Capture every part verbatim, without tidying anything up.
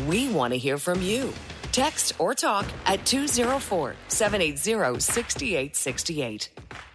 We want to hear from you. Text or talk at two oh four, seven eight zero, six eight six eight.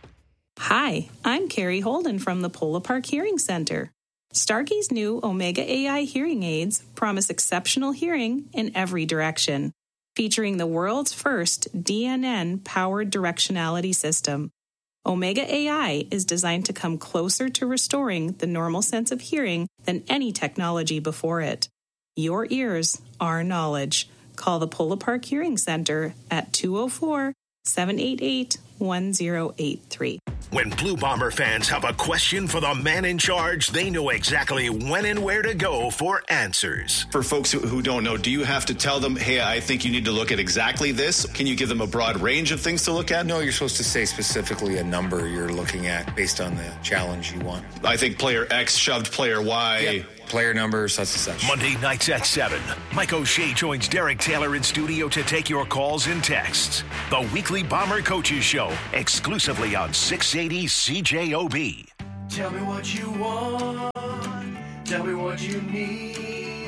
Hi, I'm Carrie Holden from the Polo Park Hearing Center. Starkey's new Omega A I hearing aids promise exceptional hearing in every direction, featuring the world's first D N N-powered directionality system. Omega A I is designed to come closer to restoring the normal sense of hearing than any technology before it. Your ears, our knowledge. Call the Polo Park Hearing Center at two oh four, seven eight eight, one oh eight three. When Blue Bomber fans have a question for the man in charge, they know exactly when and where to go for answers. For folks who, who don't know, do you have to tell them, hey, I think you need to look at exactly this? Can you give them a broad range of things to look at? No, you're supposed to say specifically a number you're looking at based on the challenge you want. I think player X shoved player Y. Yep. Player numbers, such and such. Monday nights at seven, Mike O'Shea joins Derek Taylor in studio to take your calls and texts. The weekly Bomber Coaches Show, exclusively on six eighty C J O B. Tell me what you want. Tell me what you need.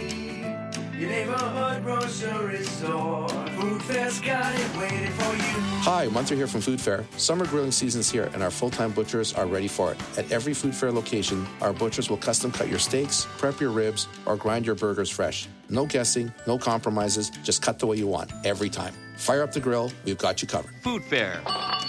Your neighborhood grocery store. Food Fair's got it waiting for you. Hi, Munter here from Food Fair. Summer grilling season's here, and our full-time butchers are ready for it. At every Food Fair location, our butchers will custom cut your steaks, prep your ribs, or grind your burgers fresh. No guessing, no compromises, just cut the way you want, every time. Fire up the grill, we've got you covered. Food Fair,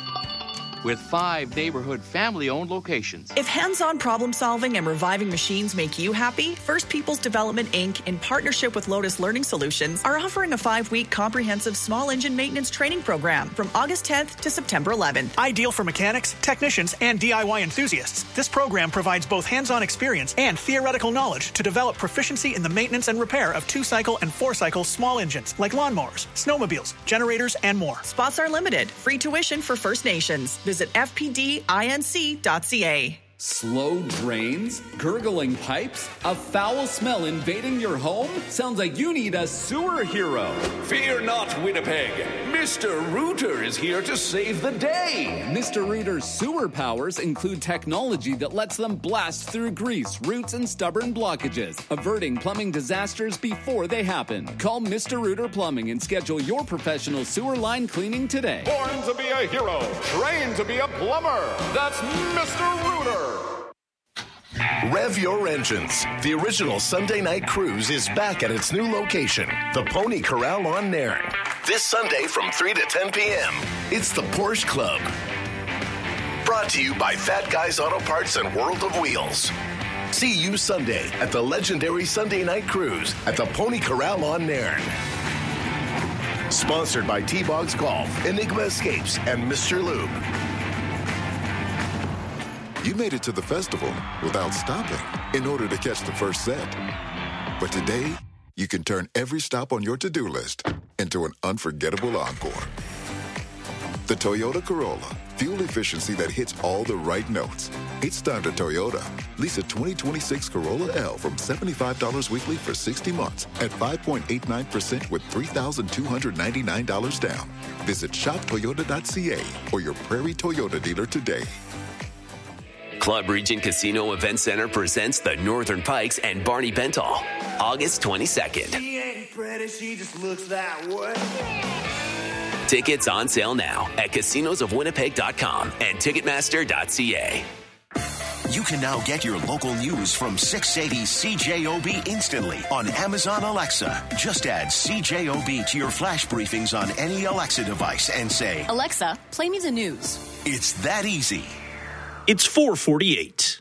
with five neighborhood family-owned locations. If hands-on problem-solving and reviving machines make you happy, First Peoples Development, Incorporated, in partnership with Lotus Learning Solutions, are offering a five-week comprehensive small engine maintenance training program from August tenth to September eleventh. Ideal for mechanics, technicians, and D I Y enthusiasts, this program provides both hands-on experience and theoretical knowledge to develop proficiency in the maintenance and repair of two-cycle and four-cycle small engines like lawnmowers, snowmobiles, generators, and more. Spots are limited. Free tuition for First Nations. Visit f p d inc dot c a. Slow drains? Gurgling pipes? A foul smell invading your home? Sounds like you need a sewer hero. Fear not, Winnipeg. Mister Rooter is here to save the day. Mister Rooter's sewer powers include technology that lets them blast through grease, roots, and stubborn blockages, averting plumbing disasters before they happen. Call Mister Rooter Plumbing and schedule your professional sewer line cleaning today. Born to be a hero, trained to be a plumber. That's Mister Rooter. Rev your engines. The original Sunday night cruise is back at its new location, the Pony Corral on Nairn. This Sunday from three to ten p.m. It's the Porsche Club. Brought to you by Fat Guys Auto Parts and World of Wheels. See you Sunday at the legendary Sunday night cruise at the Pony Corral on Nairn. Sponsored by T-Bogs Golf, Enigma Escapes, and Mister Lube. You made it to the festival without stopping in order to catch the first set. But today, you can turn every stop on your to-do list into an unforgettable encore. The Toyota Corolla, fuel efficiency that hits all the right notes. It's time to Toyota. Lease a twenty twenty-six Corolla L from seventy-five dollars weekly for sixty months at five point eight nine percent with three thousand two hundred ninety-nine dollars down. Visit shop toyota dot c a or your Prairie Toyota dealer today. Club Regent Casino Event Center presents the Northern Pikes and Barney Bentall, August twenty-second. She ain't pretty, she just looks that way. Tickets on sale now at casinos of winnipeg dot com and ticketmaster dot c a. You can now get your local news from six eighty C J O B instantly on Amazon Alexa. Just add C J O B to your flash briefings on any Alexa device and say, Alexa, play me the news. It's that easy. It's four forty-eight.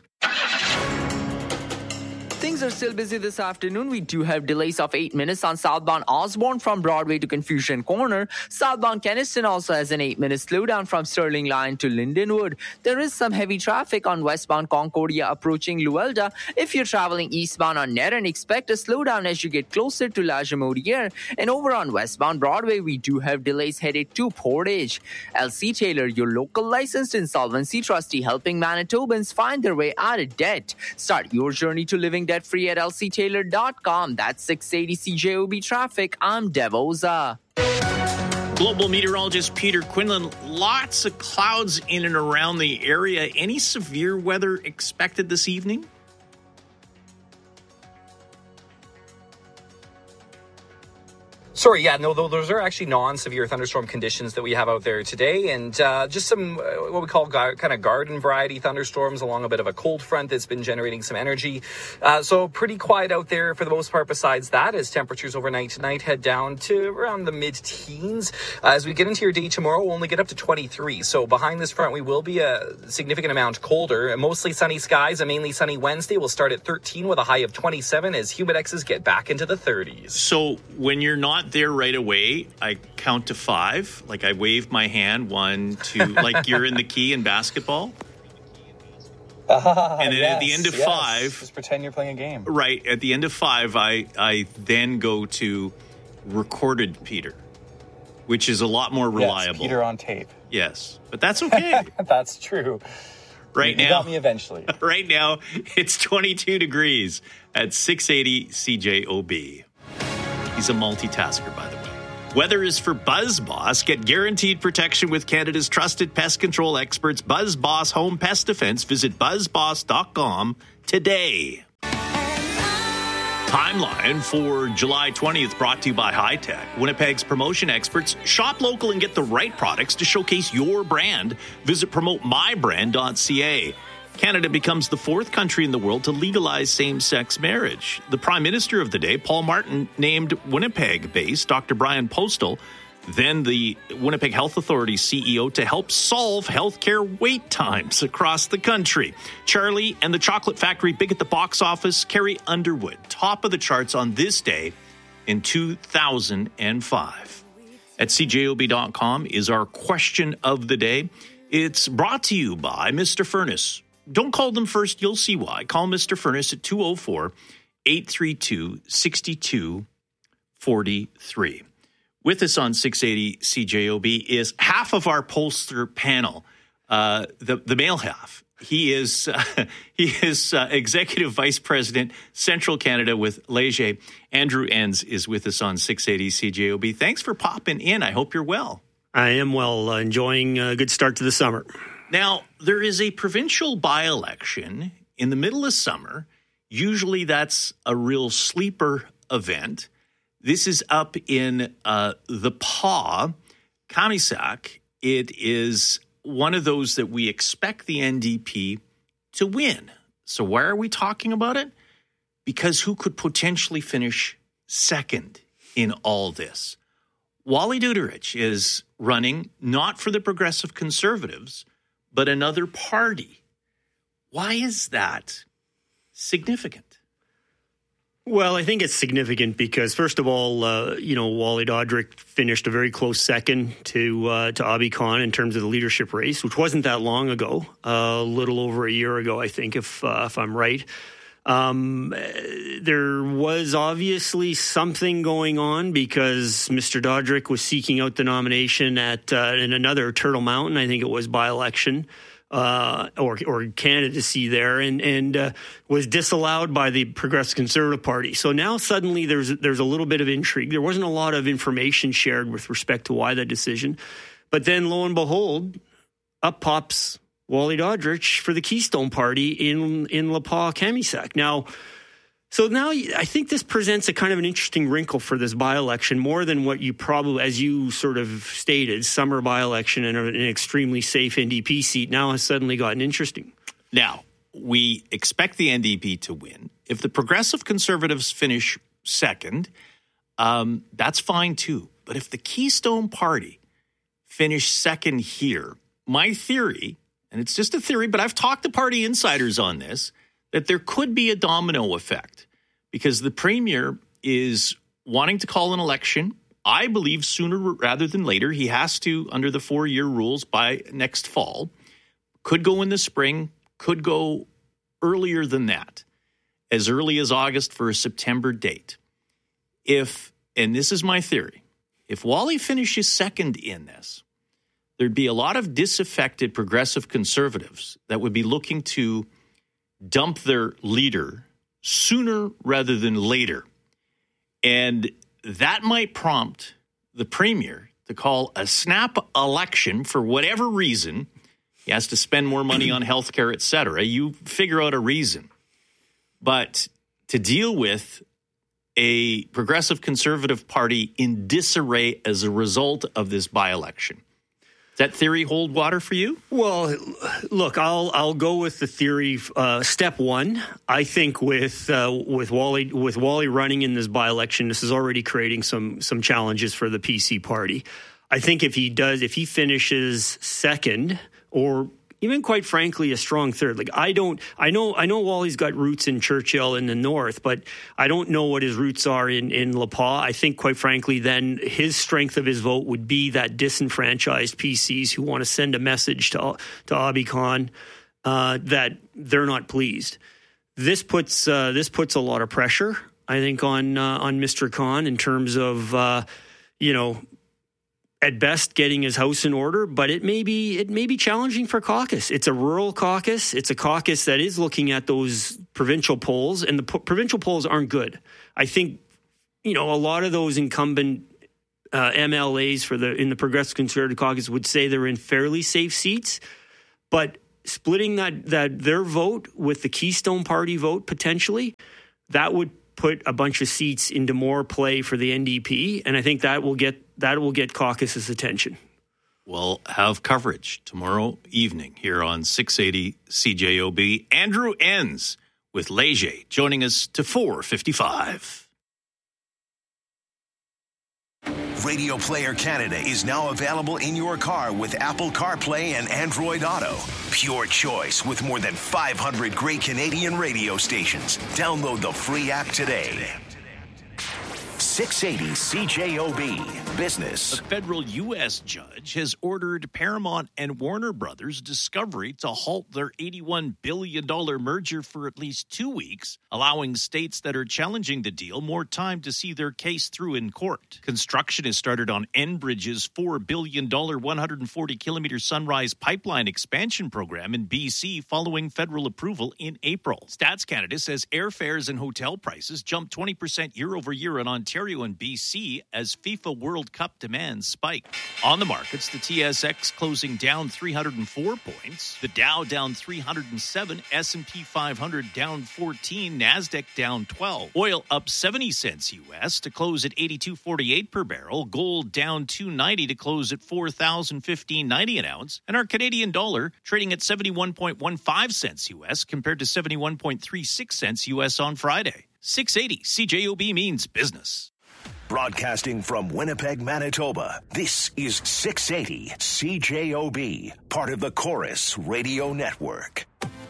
Things are still busy this afternoon. We do have delays of eight minutes on southbound Osborne from Broadway to Confucian Corner. Southbound Keniston also has an eight-minute slowdown from Sterling Line to Lindenwood. There is some heavy traffic on westbound Concordia approaching Luelda. If you're traveling eastbound on Nerin, expect a slowdown as you get closer to La Jamodiere. And over on westbound Broadway, we do have delays headed to Portage. L C Taylor, your local licensed insolvency trustee, helping Manitobans find their way out of debt. Start your journey to living debt-free at L C Taylor dot com. That's six eighty C J O B traffic. I'm Dev Oza. Global meteorologist Peter Quinlan. Lots of clouds in and around the area. Any severe weather expected this evening? Sorry, yeah, no, those are actually non-severe thunderstorm conditions that we have out there today, and uh, just some uh, what we call gar- kind of garden variety thunderstorms along a bit of a cold front that's been generating some energy. Uh, so pretty quiet out there for the most part. Besides that, as temperatures overnight tonight head down to around the mid-teens. Uh, as we get into your day tomorrow, we'll only get up to twenty-three. So behind this front, we will be a significant amount colder. Mostly sunny skies. A mainly sunny Wednesday will start at thirteen with a high of twenty-seven as humidexes get back into the thirties. So when you're not there right away, I count to five. Like I wave my hand, one, two, like you're in the key in basketball. Uh, and then yes, at the end of yes. five, just pretend you're playing a game. Right. At the end of five, I, I then go to recorded Peter, which is a lot more reliable. Yes, Peter on tape. Yes, but that's okay. That's true. Right you now, got me eventually. Right now, it's twenty-two degrees at six eighty C J O B. He's a multitasker, by the way. Weather is for BuzzBoss. Get guaranteed protection with Canada's trusted pest control experts, BuzzBoss Home Pest Defense. Visit buzz boss dot com today. Timeline for July twentieth brought to you by High Tech. Winnipeg's promotion experts. Shop local and get the right products to showcase your brand. Visit promote my brand dot c a. Canada becomes the fourth country in the world to legalize same-sex marriage. The Prime Minister of the day, Paul Martin, named Winnipeg-based Doctor Brian Postal, then the Winnipeg Health Authority C E O, to help solve healthcare wait times across the country. Charlie and the Chocolate Factory big at the box office. Carrie Underwood, top of the charts on this day in two thousand five. At c j o b dot com is our question of the day. It's brought to you by Mister Furnace. Don't call them first. You'll see why. Call Mister Furnace at two oh four, eight three two, six two four three. With us on six eighty C J O B is half of our pollster panel, uh, the, the male half. He is uh, he is uh, Executive Vice President, Central Canada with Leger. Andrew Enns is with us on six eighty C J O B. Thanks for popping in. I hope you're well. I am well, uh, enjoying a good start to the summer. Now, there is a provincial by-election in the middle of summer. Usually that's a real sleeper event. This is up in uh, the Pas, Kamisak. It is one of those that we expect the N D P to win. So why are we talking about it? Because who could potentially finish second in all this? Wally Duderich is running not for the Progressive Conservatives, but another party. Why is that significant? Well, I think it's significant because, first of all, uh, you know, Wally Dodrick finished a very close second to uh, to Abi Khan in terms of the leadership race, which wasn't that long ago, uh, a little over a year ago, I think, if uh, if I'm right. Um, there was obviously something going on because Mister Dodrick was seeking out the nomination at uh, in another Turtle Mountain, I think it was by-election, uh, or or candidacy there, and and uh, was disallowed by the Progressive Conservative Party. So now suddenly there's there's a little bit of intrigue. There wasn't a lot of information shared with respect to why that decision, but then lo and behold, up pops Wally Dodrich for the Keystone Party in in Le Pas Kamisak. Now, so now I think this presents a kind of an interesting wrinkle for this by-election, more than what you probably, as you sort of stated, summer by-election and an extremely safe N D P seat now has suddenly gotten interesting. Now, we expect the N D P to win. If the Progressive Conservatives finish second, um, that's fine too. But if the Keystone Party finish second here, my theory, and it's just a theory, but I've talked to party insiders on this, that there could be a domino effect because the premier is wanting to call an election, I believe, sooner rather than later. He has to, under the four-year rules, by next fall. Could go in the spring, could go earlier than that, as early as August for a September date. If, and this is my theory, if Wally finishes second in this, there'd be a lot of disaffected Progressive Conservatives that would be looking to dump their leader sooner rather than later. And that might prompt the premier to call a snap election for whatever reason. He has to spend more money on healthcare, et cetera. You figure out a reason. But to deal with a progressive conservative party in disarray as a result of this by-election. Does that theory hold water for you? Well, look, I'll I'll go with the theory. Uh, step one, I think with uh, with Wally with Wally running in this by-election, this is already creating some some challenges for the P C party. I think if he does, if he finishes second, or even quite frankly a strong third, like I don't, I know, I know Wally's got roots in Churchill in the north, but I don't know what his roots are in in Le Pas. I think quite frankly, then his strength of his vote would be that disenfranchised P Cs who want to send a message to to Abi Khan uh, that they're not pleased. This puts uh, this puts a lot of pressure, I think, on uh, on Mister Khan in terms of uh, you know. At best, getting his house in order, but it may be it may be challenging for caucus. It's a rural caucus. It's a caucus that is looking at those provincial polls, and the po- provincial polls aren't good. I think, you know, a lot of those incumbent uh, M L As for the in the Progressive Conservative Caucus would say they're in fairly safe seats, but splitting that that their vote with the Keystone Party vote potentially, that would put a bunch of seats into more play for the N D P, and I think that will get that will get caucus's attention. We'll have coverage tomorrow evening here on six eighty C J O B. Andrew Enns with Leger joining us to four fifty-five. Radio Player Canada is now available in your car with Apple CarPlay and Android Auto. Pure choice with more than five hundred great Canadian radio stations. Download the free app today. six eighty C J O B Business. A federal U S judge has ordered Paramount and Warner Brothers Discovery to halt their eighty-one billion dollars merger for at least two weeks, allowing states that are challenging the deal more time to see their case through in court. Construction has started on Enbridge's four billion dollars, one hundred forty kilometer Sunrise Pipeline expansion program in B C following federal approval in April. Stats Canada says airfares and hotel prices jumped twenty percent year over year in Ontario and B C as FIFA World Cup demand spiked. On the markets, the T S X closing down three hundred four points, the Dow down three hundred seven, S and P five hundred down fourteen, NASDAQ down twelve. Oil up seventy cents U S to close at eighty-two forty-eight per barrel, gold down two ninety to close at four thousand fifteen ninety an ounce, and our Canadian dollar trading at seventy-one point one five cents U S compared to seventy-one point three six cents U S on Friday. six eighty C J O B means business. Broadcasting from Winnipeg, Manitoba, this is six eighty C J O B, part of the Chorus Radio Network.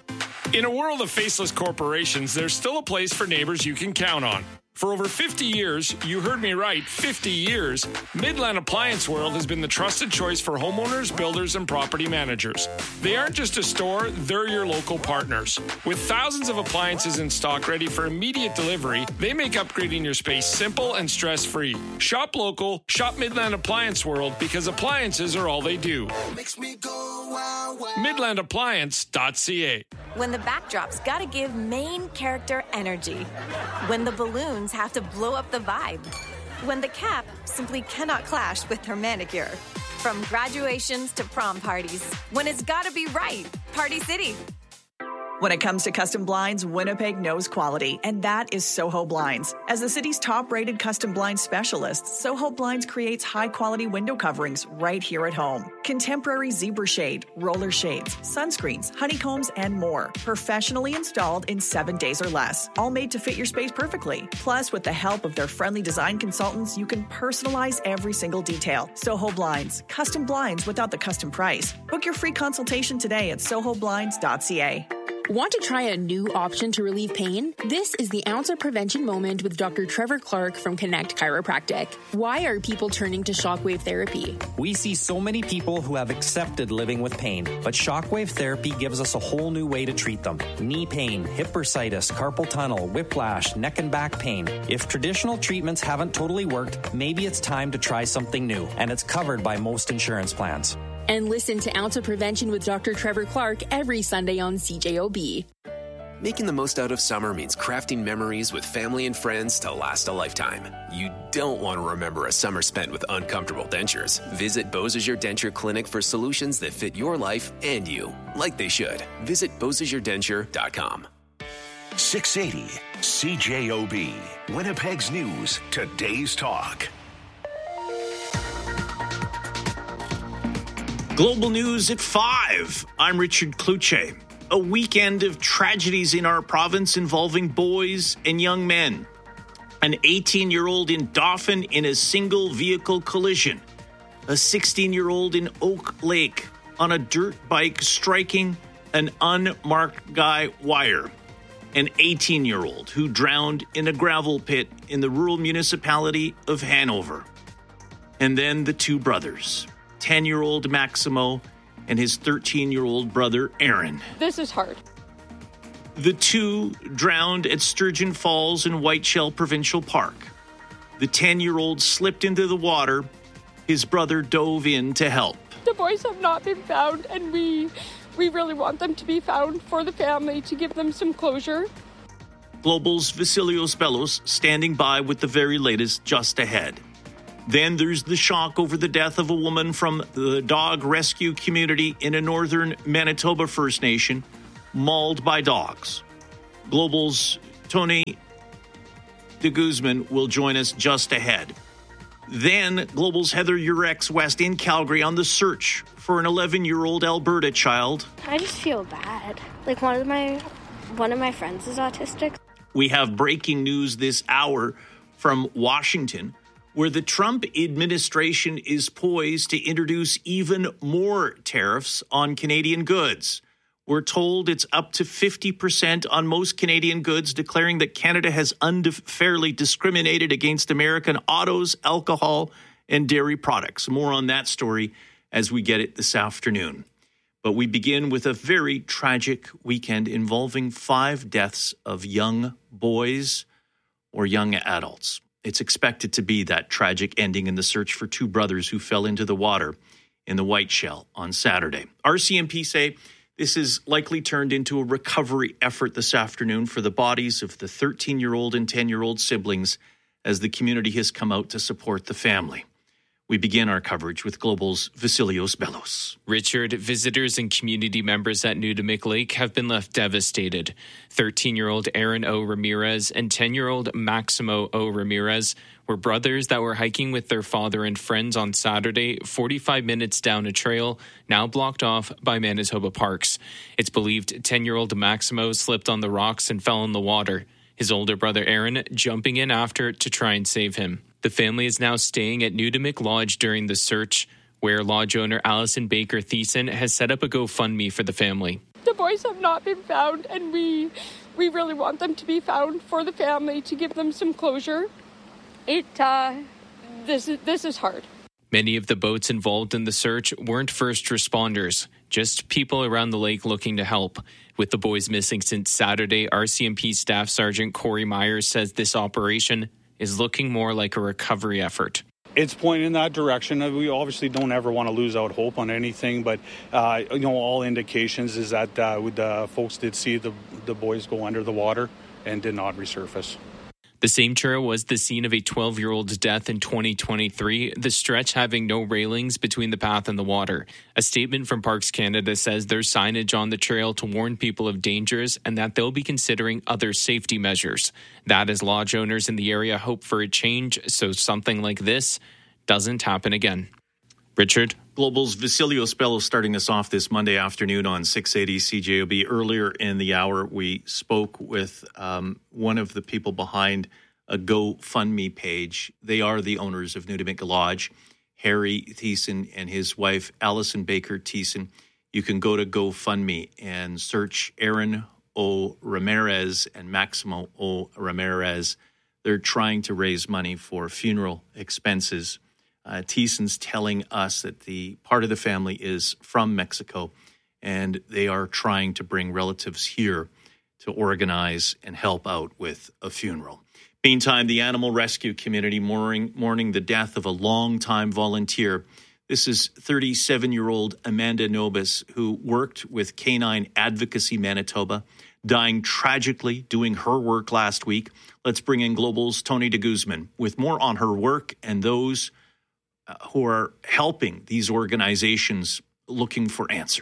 In a world of faceless corporations, there's still a place for neighbors you can count on. For over fifty years, you heard me right, fifty years, Midland Appliance World has been the trusted choice for homeowners, builders, and property managers. They aren't just a store, they're your local partners. With thousands of appliances in stock ready for immediate delivery, they make upgrading your space simple and stress-free. Shop local, shop Midland Appliance World, because appliances are all they do. Makes me go wow, wow. Midland Appliance dot C A. When the backdrop's gotta give main character energy. When the balloons have to blow up the vibe. When the cap simply cannot clash with her manicure. From graduations to prom parties. When it's gotta be right. Party City. When it comes to custom blinds, Winnipeg knows quality, and that is Soho Blinds. As the city's top-rated custom blinds specialist, Soho Blinds creates high-quality window coverings right here at home. Contemporary zebra shade, roller shades, sunscreens, honeycombs, and more. Professionally installed in seven days or less. All made to fit your space perfectly. Plus, with the help of their friendly design consultants, you can personalize every single detail. Soho Blinds. Custom blinds without the custom price. Book your free consultation today at soho blinds dot C A. Want to try a new option to relieve pain? This is the Ounce of Prevention Moment with Doctor Trevor Clark from Connect Chiropractic. Why are people turning to shockwave therapy? We see so many people who have accepted living with pain, but shockwave therapy gives us a whole new way to treat them. Knee pain, hip bursitis, carpal tunnel, whiplash, neck and back pain. If traditional treatments haven't totally worked, maybe it's time to try something new, and it's covered by most insurance plans. And listen to Ounce of Prevention with Doctor Trevor Clark every Sunday on C J O B. Making the most out of summer means crafting memories with family and friends to last a lifetime. You don't want to remember a summer spent with uncomfortable dentures. Visit Beausejour Denture Clinic for solutions that fit your life and you, like they should. Visit Beausejour Denture dot com. six eighty C J O B, Winnipeg's News, Today's Talk. Global News at five. I'm Richard Kluche. A weekend of tragedies in our province involving boys and young men. An eighteen-year-old in Dauphin in a single-vehicle collision. A sixteen-year-old in Oak Lake on a dirt bike striking an unmarked guy wire. An eighteen-year-old who drowned in a gravel pit in the rural municipality of Hanover. And then the two brothers, ten-year-old Maximo and his thirteen-year-old brother Aaron. This is hard. The two drowned at Sturgeon Falls in Whiteshell Provincial Park. The ten-year-old slipped into the water. His brother dove in to help. The boys have not been found, and we we really want them to be found for the family to give them some closure. Global's Vasilios Bellos standing by with the very latest just ahead. Then there's the shock over the death of a woman from the dog rescue community in a northern Manitoba First Nation, mauled by dogs. Global's Tony de Guzman will join us just ahead. Then Global's Heather Urex West in Calgary on the search for an eleven-year-old Alberta child. I just feel bad. Like one of my one of my friends is autistic. We have breaking news this hour from Washington, where the Trump administration is poised to introduce even more tariffs on Canadian goods. We're told it's up to fifty percent on most Canadian goods, declaring that Canada has unfairly discriminated against American autos, alcohol, and dairy products. More on that story as we get it this afternoon. But we begin with a very tragic weekend involving five deaths of young boys or young adults. It's expected to be that tragic ending in the search for two brothers who fell into the water in the Whiteshell on Saturday. R C M P say this is likely turned into a recovery effort this afternoon for the bodies of the thirteen-year-old and ten-year-old siblings as the community has come out to support the family. We begin our coverage with Global's Vasilios Bellos. Richard, visitors and community members at Nudamik Lake have been left devastated. thirteen-year-old Aaron O. Ramirez and ten-year-old Maximo O. Ramirez were brothers that were hiking with their father and friends on Saturday, forty-five minutes down a trail, now blocked off by Manitoba Parks. It's believed ten-year-old Maximo slipped on the rocks and fell in the water. His older brother Aaron jumping in after to try and save him. The family is now staying at Nudamik Lodge during the search, where lodge owner Allison Baker Thiessen has set up a GoFundMe for the family. The boys have not been found, and we we really want them to be found for the family to give them some closure. It uh, this is this is hard. Many of the boats involved in the search weren't first responders, just people around the lake looking to help. With the boys missing since Saturday, R C M P Staff Sergeant Corey Myers says this operation is looking more like a recovery effort. It's pointing in that direction. We obviously don't ever want to lose out hope on anything, but uh, you know, all indications is that uh, the folks did see the the boys go under the water and did not resurface. The same trail was the scene of a twelve-year-old's death in twenty twenty-three, the stretch having no railings between the path and the water. A statement from Parks Canada says there's signage on the trail to warn people of dangers and that they'll be considering other safety measures. That as lodge owners in the area hope for a change so something like this doesn't happen again. Richard? Global's Vasilios Bellos starting us off this Monday afternoon on six eighty C J O B. Earlier in the hour, we spoke with um, one of the people behind a GoFundMe page. They are the owners of Nudamik Lodge, Harry Thiessen and his wife, Allison Baker Thiessen. You can go to GoFundMe and search Aaron O. Ramirez and Maximo O. Ramirez. They're trying to raise money for funeral expenses. Uh, Thiessen's telling us that the part of the family is from Mexico, and they are trying to bring relatives here to organize and help out with a funeral. Meantime, the animal rescue community mourning, mourning the death of a longtime volunteer. This is thirty-seven-year-old Amanda Nobis, who worked with Canine Advocacy Manitoba, dying tragically doing her work last week. Let's bring in Global's Tony de Guzman with more on her work and those who are helping these organizations looking for answers.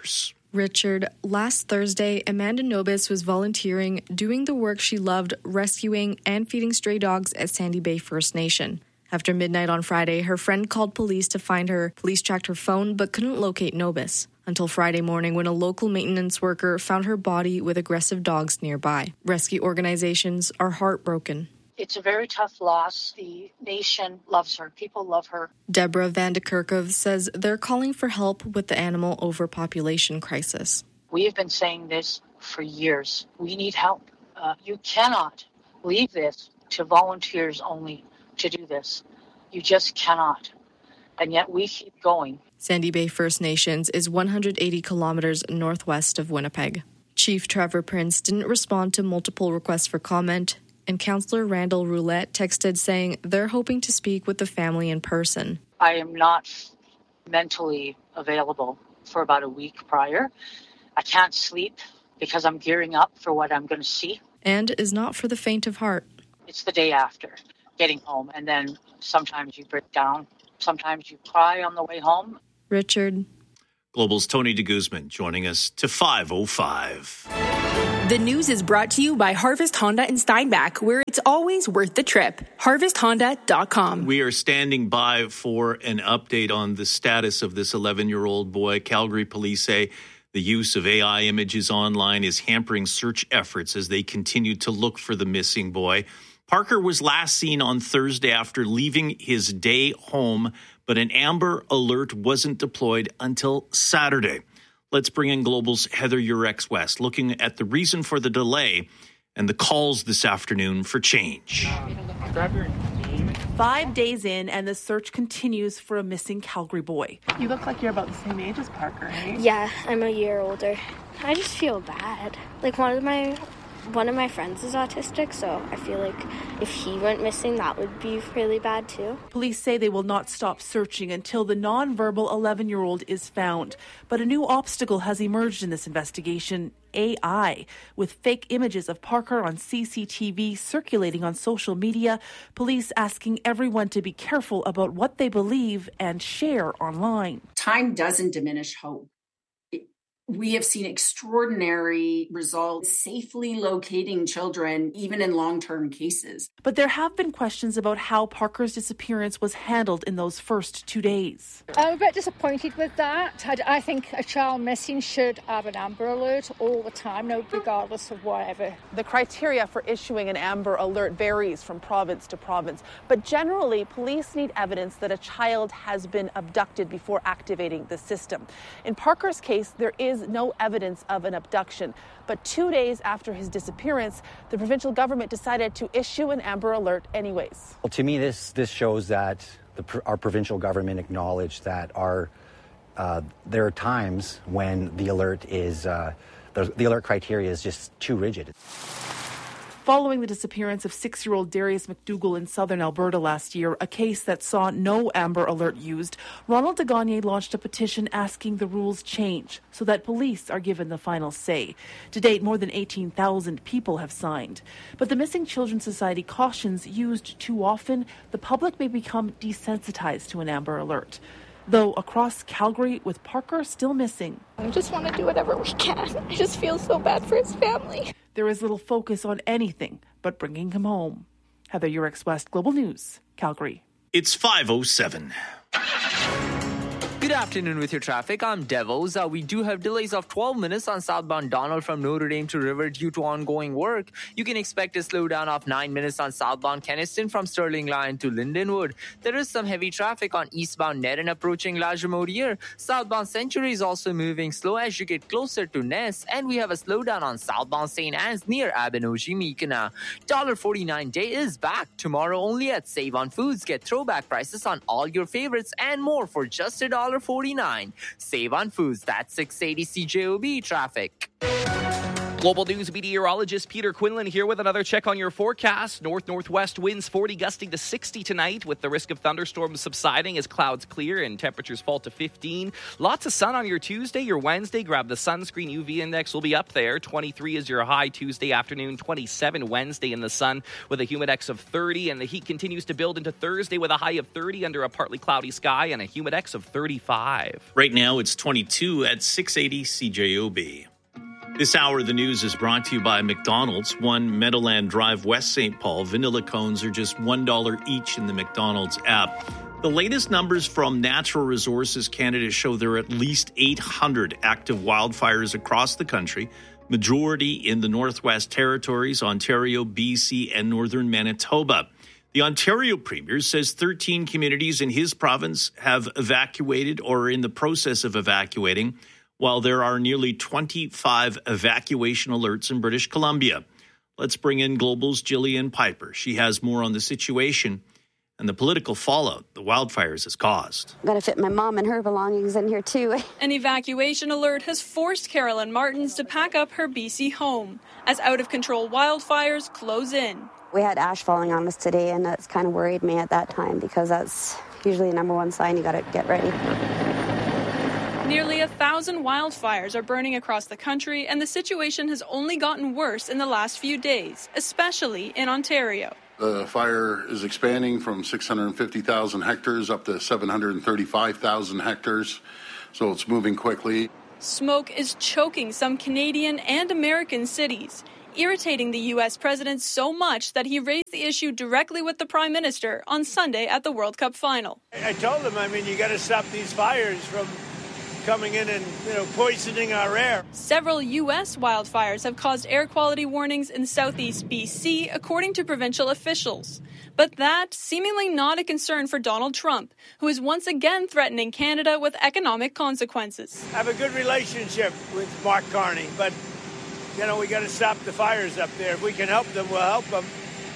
Richard, last Thursday, Amanda Nobis was volunteering, doing the work she loved, rescuing and feeding stray dogs at Sandy Bay First Nation. After midnight on Friday, her friend called police to find her. Police tracked her phone but couldn't locate Nobis until Friday morning when a local maintenance worker found her body with aggressive dogs nearby. Rescue organizations are heartbroken. It's a very tough loss. The nation loves her. People love her. Deborah Van de Kerkhove says they're calling for help with the animal overpopulation crisis. We have been saying this for years. We need help. Uh, you cannot leave this to volunteers only to do this. You just cannot. And yet we keep going. Sandy Bay First Nations is one hundred eighty kilometers northwest of Winnipeg. Chief Trevor Prince didn't respond to multiple requests for comment, and Councillor Randall Roulette texted saying they're hoping to speak with the family in person. I am not mentally available for about a week prior. I can't sleep because I'm gearing up for what I'm going to see. And is not for the faint of heart. It's the day after getting home, and then sometimes you break down. Sometimes you cry on the way home. Richard. Global's Tony de Guzman joining us to five oh five. The news is brought to you by Harvest Honda in Steinbach, where it's always worth the trip. harvest honda dot com. We are standing by for an update on the status of this eleven-year-old boy. Calgary police say the use of A I images online is hampering search efforts as they continue to look for the missing boy. Parker was last seen on Thursday after leaving his day home, but an Amber Alert wasn't deployed until Saturday. Let's bring in Global's Heather Urex-West, looking at the reason for the delay and the calls this afternoon for change. Five days in, and the search continues for a missing Calgary boy. You look like you're about the same age as Parker, right? Yeah, I'm a year older. I just feel bad. Like one of my one of my friends is autistic, so I feel like if he went missing, that would be really bad too. Police say they will not stop searching until the nonverbal eleven-year-old is found. But a new obstacle has emerged in this investigation: A I. With fake images of Parker on C C T V circulating on social media, police asking everyone to be careful about what they believe and share online. Time doesn't diminish hope. We have seen extraordinary results safely locating children, even in long-term cases. But there have been questions about how Parker's disappearance was handled in those first two days. I'm a bit disappointed with that. I, I think a child missing should have an Amber Alert all the time, no, regardless of whatever. The criteria for issuing an Amber Alert varies from province to province, but generally, police need evidence that a child has been abducted before activating the system. In Parker's case, there is no evidence of an abduction. But two days after his disappearance, the provincial government decided to issue an Amber Alert anyways. Well, to me, this this shows that the, our provincial government acknowledged that our uh, there are times when the alert is uh, the, the alert criteria is just too rigid. Following the disappearance of six-year-old Darius McDougall in southern Alberta last year, a case that saw no Amber Alert used, Ronald de Gagne launched a petition asking the rules change so that police are given the final say. To date, more than eighteen thousand people have signed. But the Missing Children Society cautions used too often, the public may become desensitized to an Amber Alert. Though across Calgary, with Parker still missing, I just want to do whatever we can. I just feel so bad for his family. There is little focus on anything but bringing him home. Heather Urex-West, Global News, Calgary. It's five oh seven. Good afternoon with your traffic. I'm Devos. Uh, we do have delays of twelve minutes on southbound Donald from Notre Dame to River due to ongoing work. You can expect a slowdown of nine minutes on southbound Keniston from Sterling Line to Lindenwood. There is some heavy traffic on eastbound Nerin approaching La Jamodiere. Southbound Century is also moving slow as you get closer to Ness. And we have a slowdown on southbound Saint Anne's near Abenoji Mikana. one forty-nine day is back. Tomorrow only at Save on Foods. Get throwback prices on all your favorites and more for just a dollar forty-nine. Save on Foods. That's six eighty C J O B traffic. Global News meteorologist Peter Quinlan here with another check on your forecast. North-northwest winds forty gusting to sixty tonight with the risk of thunderstorms subsiding as clouds clear and temperatures fall to fifteen. Lots of sun on your Tuesday. Your Wednesday, grab the sunscreen. U V index will be up there. twenty-three is your high Tuesday afternoon. twenty-seven Wednesday in the sun with a humidex of thirty. And the heat continues to build into Thursday with a high of thirty under a partly cloudy sky and a humidex of thirty-five. Right now it's twenty-two at six eighty C J O B. This hour of the news is brought to you by McDonald's. One Meadowland Drive, West Saint Paul. Vanilla cones are just one dollar each in the McDonald's app. The latest numbers from Natural Resources Canada show there are at least eight hundred active wildfires across the country, majority in the Northwest Territories, Ontario, B C, and Northern Manitoba. The Ontario Premier says thirteen communities in his province have evacuated or are in the process of evacuating, while there are nearly twenty-five evacuation alerts in British Columbia. Let's bring in Global's Jillian Piper. She has more on the situation and the political fallout the wildfires has caused. Got to fit my mom and her belongings in here, too. An evacuation alert has forced Carolyn Martins to pack up her B C home as out-of-control wildfires close in. We had ash falling on us today, and that's kind of worried me at that time because that's usually the number one sign you got to get ready. Nearly a thousand wildfires are burning across the country, and the situation has only gotten worse in the last few days, especially in Ontario. The fire is expanding from six hundred fifty thousand hectares up to seven hundred thirty-five thousand hectares, so it's moving quickly. Smoke is choking some Canadian and American cities, irritating the U S president so much that he raised the issue directly with the Prime Minister on Sunday at the World Cup final. I told him, I mean, you got to stop these fires from coming in and, you know, poisoning our air. Several U S wildfires have caused air quality warnings in southeast B C, according to provincial officials. But that seemingly not a concern for Donald Trump, who is once again threatening Canada with economic consequences. I have a good relationship with Mark Carney, but, you know, we got to stop the fires up there. If we can help them, we'll help them.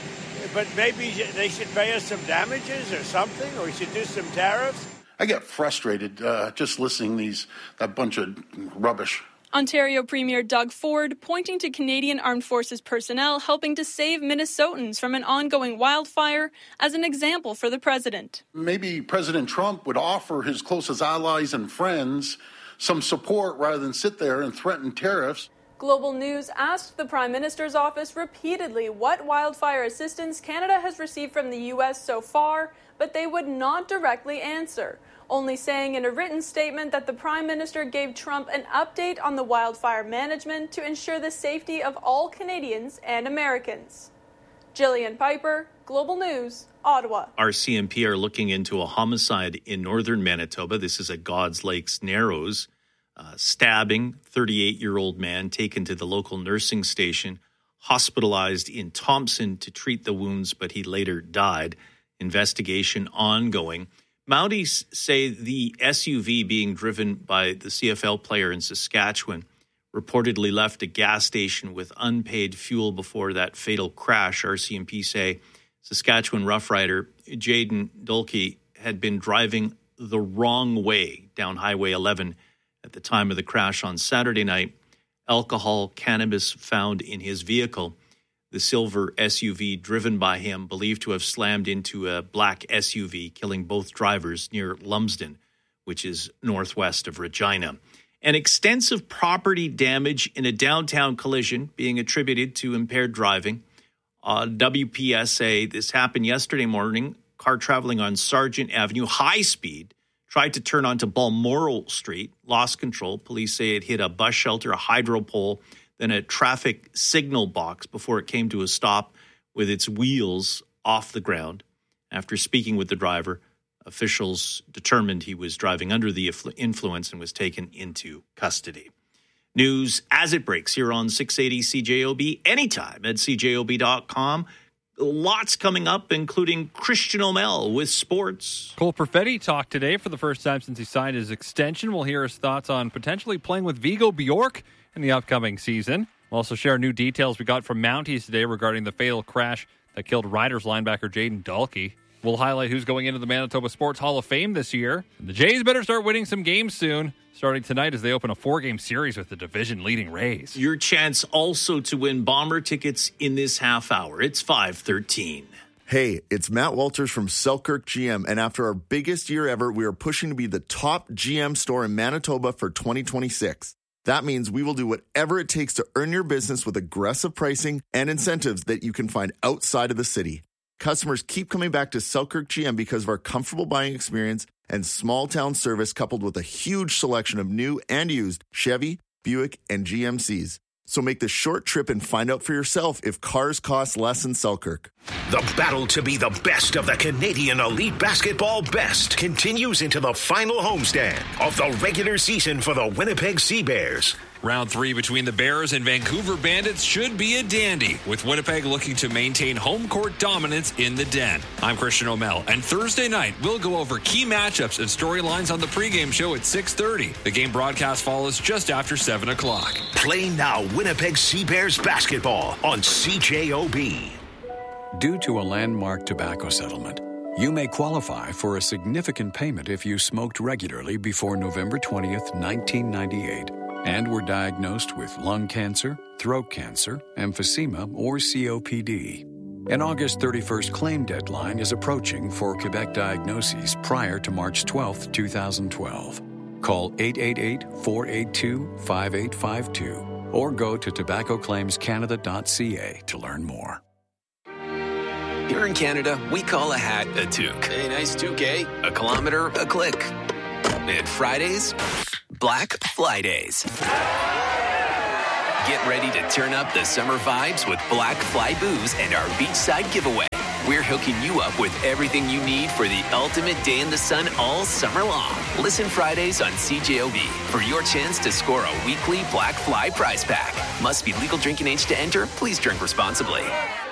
But maybe they should pay us some damages or something, or we should do some tariffs. I get frustrated uh, just listening to these, that bunch of rubbish. Ontario Premier Doug Ford pointing to Canadian Armed Forces personnel helping to save Minnesotans from an ongoing wildfire as an example for the president. Maybe President Trump would offer his closest allies and friends some support rather than sit there and threaten tariffs. Global News asked the Prime Minister's office repeatedly what wildfire assistance Canada has received from the U S so far, but they would not directly answer, only saying in a written statement that the Prime Minister gave Trump an update on the wildfire management to ensure the safety of all Canadians and Americans. Jillian Piper, Global News, Ottawa. Our C M P are looking into a homicide in northern Manitoba. This is at God's Lakes Narrows. Uh, stabbing, thirty-eight-year-old man taken to the local nursing station, hospitalized in Thompson to treat the wounds, but he later died. Investigation ongoing. Mounties say the S U V being driven by the C F L player in Saskatchewan reportedly left a gas station with unpaid fuel before that fatal crash. R C M P say Saskatchewan Rough Rider Jaden Dolke had been driving the wrong way down Highway eleven at the time of the crash on Saturday night. Alcohol, cannabis found in his vehicle. The silver S U V driven by him believed to have slammed into a black S U V, killing both drivers near Lumsden, which is northwest of Regina. And extensive property damage in a downtown collision being attributed to impaired driving. Uh, W P S A, this happened yesterday morning. Car traveling on Sargent Avenue, high speed, tried to turn onto Balmoral Street, lost control. Police say it hit a bus shelter, a hydro pole, then a traffic signal box before it came to a stop with its wheels off the ground. After speaking with the driver, officials determined he was driving under the influence and was taken into custody. News as it breaks here on six eighty C J O B, anytime at C J O B dot com. Lots coming up, including Christian O'Mell with sports. Cole Perfetti talked today for the first time since he signed his extension. We'll hear his thoughts on potentially playing with Vigo Bjork in the upcoming season. We'll also share new details we got from Mounties today regarding the fatal crash that killed Riders linebacker Jaden Dolke. We'll highlight who's going into the Manitoba Sports Hall of Fame this year. The Jays better start winning some games soon, starting tonight as they open a four-game series with the division-leading Rays. Your chance also to win Bomber tickets in this half hour. It's five thirteen. Hey, it's Matt Walters from Selkirk G M, and after our biggest year ever, we are pushing to be the top G M store in Manitoba for twenty twenty-six. That means we will do whatever it takes to earn your business with aggressive pricing and incentives that you can find outside of the city. Customers keep coming back to Selkirk G M because of our comfortable buying experience and small-town service coupled with a huge selection of new and used Chevy, Buick, and G M Cs. So make the short trip and find out for yourself if cars cost less in Selkirk. The battle to be the best of the Canadian Elite Basketball Best continues into the final homestand of the regular season for the Winnipeg Sea Bears. Round three between the Bears and Vancouver Bandits should be a dandy, with Winnipeg looking to maintain home court dominance in the Den. I'm Christian O'Mell, and Thursday night we'll go over key matchups and storylines on the pregame show at six thirty. The game broadcast follows just after seven o'clock. Play now Winnipeg Sea Bears basketball on C J O B. Due to a landmark tobacco settlement, you may qualify for a significant payment if you smoked regularly before November twentieth, nineteen ninety-eight. And were diagnosed with lung cancer, throat cancer, emphysema, or C O P D. An August thirty-first claim deadline is approaching for Quebec diagnoses prior to March twelfth, twenty twelve. Call eight eight eight, four eight two, five eight five two or go to tobacco claims canada dot c a to learn more. Here in Canada, we call a hat a toque. A nice toque, eh? A kilometer, a click. And Fridays, Black Fly Days. Get ready to turn up the summer vibes with Black Fly Booze and our beachside giveaway. We're hooking you up with everything you need for the ultimate day in the sun all summer long. Listen Fridays on C J O B for your chance to score a weekly Black Fly prize pack. Must be legal drinking age to enter. Please drink responsibly.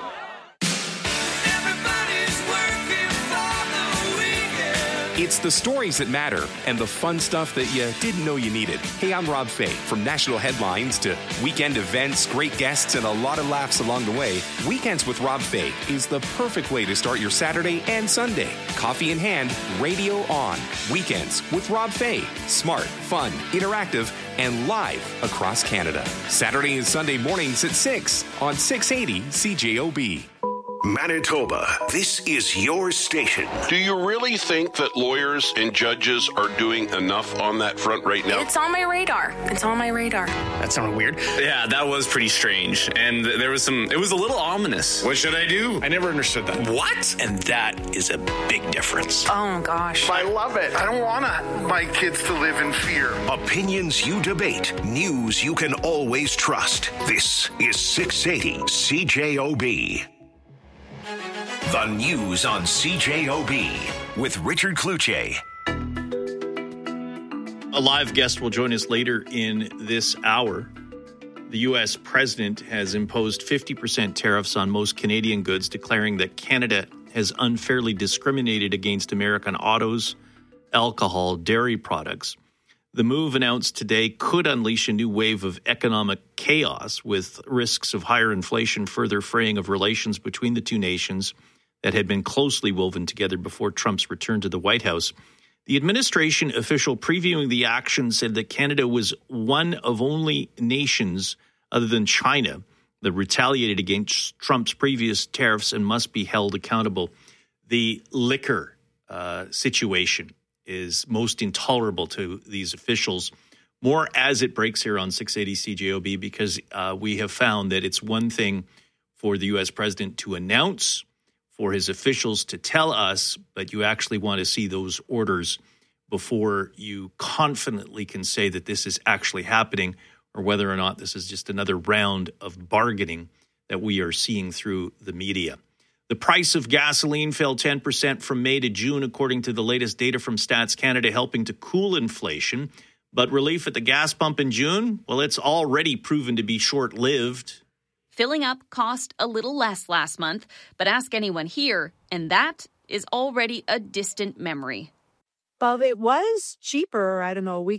It's the stories that matter and the fun stuff that you didn't know you needed. Hey, I'm Rob Fay. From national headlines to weekend events, great guests, and a lot of laughs along the way, Weekends with Rob Fay is the perfect way to start your Saturday and Sunday. Coffee in hand, radio on. Weekends with Rob Fay. Smart, fun, interactive, and live across Canada. Saturday and Sunday mornings at six on six eighty C J O B. Manitoba, this is your station. Do you really think that lawyers and judges are doing enough on that front right now? It's on my radar. It's on my radar. That sounded weird. Yeah, that was pretty strange. And there was some, it was a little ominous. What should I do? I never understood that. What? And that is a big difference. Oh, gosh. I love it. I don't want my kids to live in fear. Opinions you debate. News you can always trust. This is six eighty C J O B. The news on C J O B with Richard Cloutier. A live guest will join us later in this hour. The U S president has imposed fifty percent tariffs on most Canadian goods, declaring that Canada has unfairly discriminated against American autos, alcohol, dairy products. The move announced today could unleash a new wave of economic chaos, with risks of higher inflation further fraying of relations between the two nations that had been closely woven together before Trump's return to the White House. The administration official previewing the action said that Canada was one of only nations other than China that retaliated against Trump's previous tariffs and must be held accountable. The liquor uh, situation is most intolerable to these officials. More as it breaks here on six eighty C J O B, because uh, we have found that it's one thing for the U S president to announce, for his officials to tell us, but you actually want to see those orders before you confidently can say that this is actually happening, or whether or not this is just another round of bargaining that we are seeing through the media. The price of gasoline fell ten percent from May to June, according to the latest data from Stats Canada, helping to cool inflation. But relief at the gas pump in June, well, it's already proven to be short-lived. Filling up cost a little less last month, but ask anyone here, and that is already a distant memory. Well, it was cheaper, I don't know, a week